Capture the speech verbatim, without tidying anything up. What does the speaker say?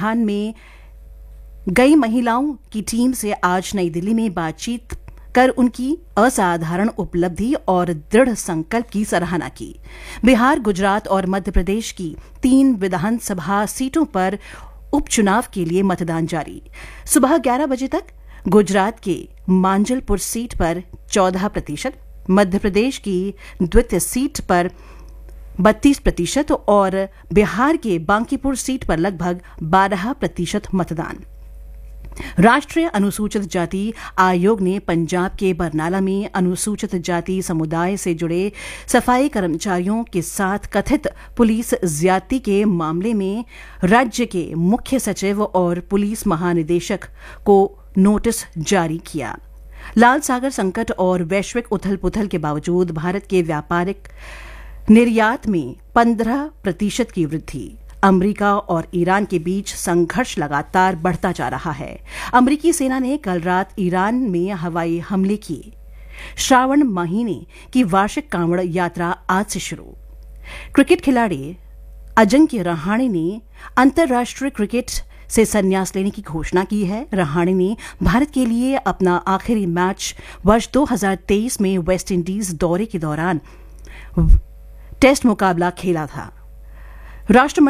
अनुसंधान में गई महिलाओं की टीम से आज नई दिल्ली में बातचीत कर उनकी असाधारण उपलब्धि और दृढ़ संकल्प की सराहना की। बिहार, गुजरात और मध्य प्रदेश की तीन विधानसभा सीटों पर उपचुनाव के लिए मतदान जारी। सुबह ग्यारह बजे तक गुजरात के मांजलपुर सीट पर चौदह प्रतिशत, मध्य प्रदेश की द्वितीय सीट पर बत्तीस प्रतिशत और बिहार के बांकीपुर सीट पर लगभग बारह प्रतिशत मतदान। राष्ट्रीय अनुसूचित जाति आयोग ने पंजाब के बरनाला में अनुसूचित जाति समुदाय से जुड़े सफाई कर्मचारियों के साथ कथित पुलिस ज्यादती के मामले में राज्य के मुख्य सचिव और पुलिस महानिदेशक को नोटिस जारी किया। लाल सागर संकट और वैश्विक उथल पुथल के बावजूद भारत के व्यापारिक निर्यात में पंद्रह प्रतिशत की वृद्धि। अमेरिका और ईरान के बीच संघर्ष लगातार बढ़ता जा रहा है। अमेरिकी सेना ने कल रात ईरान में हवाई हमले किए। श्रावण महीने की वार्षिक कांवड़ यात्रा आज से शुरू। क्रिकेट खिलाड़ी अजिंक्य रहाणे ने अंतर्राष्ट्रीय क्रिकेट से संन्यास लेने की घोषणा की है। रहाणे ने भारत के लिए अपना आखिरी मैच वर्ष दो हज़ार तेईस में वेस्टइंडीज दौरे के दौरान टेस्ट मुकाबला खेला था। राष्ट्रमंडल